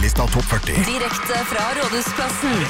VG-lista Topp 40. Direkte fra Rådhusplassen.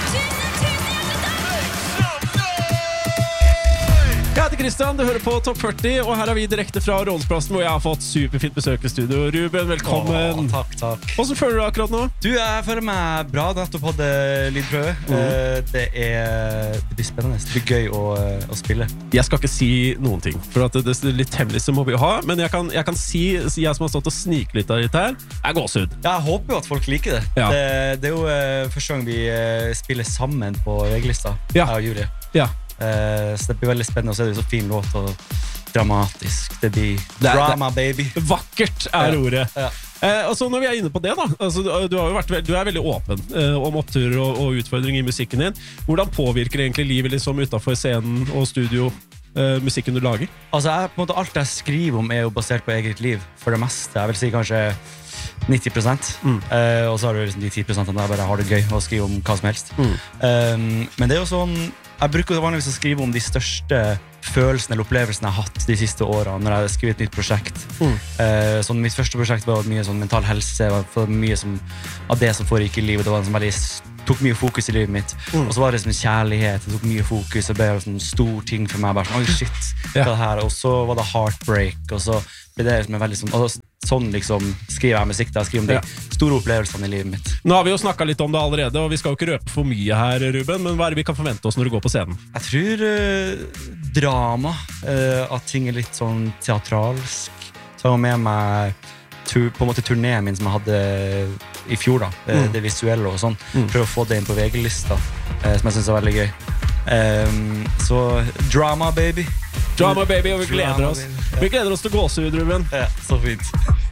Jeg heter Kristian, du hører på Topp 40, og her er vi direkte fra Rådhusplassen, hvor jeg har fått superfint besøk i studio. Ruben, velkommen. Takk. Hvordan føler du akkurat nå? Du, jeg føler meg bra. Jeg nettopp hadde lydprøve. Det blir spennende. Det blir gøy å spille. Jeg skal ikke si noen ting, for at det er litt hemmelig som må vi ha, men jeg kan si, jeg som har stått og sniklyttet litt her, er gåsehud. Jeg håper jo at folk liker det. Ja. Det er jo første gang vi spiller sammen på VG-lista. Ja. Jeg og Julie. Ja. Så det blir veldig spennende, og så er det jo så fin låt og dramatisk. Det blir drama, baby. Vakkert er ordet. Ja. Og så når vi er inne på det da, altså, du er veldig åpen om oppturer og utfordringer i musikken din. Hvordan påvirker egentlig livet liksom utenfor scenen og studio musikken du lager? Altså, på en måte, alt jeg skriver om er jo basert på eget liv, for det meste. Jeg vil si kanskje 90%. Og så har du liksom de 10% der jeg bare har det gøy og skriver om hva som helst. Men det er jo sånn, jeg bruker vanligvis å skrive om de største følelsene eller opplevelsene jeg har hatt de siste årene når jeg skriver et nytt prosjekt. Sånn, mitt første prosjekt var mye sånn mental helse, for mye av det som foregikk i livet. Det var en veldig, tok mye fokus i livet mitt. Og så var det sånn kjærlighet, det tok mye fokus, det ble en stor ting for meg, bare sånn, oi shit, hva er det her? Og så var det heartbreak, og så ble det liksom veldig sånn, sånn liksom skriver jeg musikk, jeg skriver om de store opplevelsene i livet mitt. Nå har vi jo snakket litt om det allerede, og vi skal jo ikke røpe for mye her, Ruben, men hva er det vi kan forvente oss når du går på scenen? Jeg tror drama, at ting er litt sånn teatralsk. Så jeg var med meg på en måte turneen min som jeg hadde i fjor da, det visuelle og sånn. Prøv å få det inn på VG-lista, som jeg synes er veldig gøy. Så drama, baby. Drama, baby, og vi gleder oss. Vi gleder oss til gåsehud, Ruben. Ja, så fint.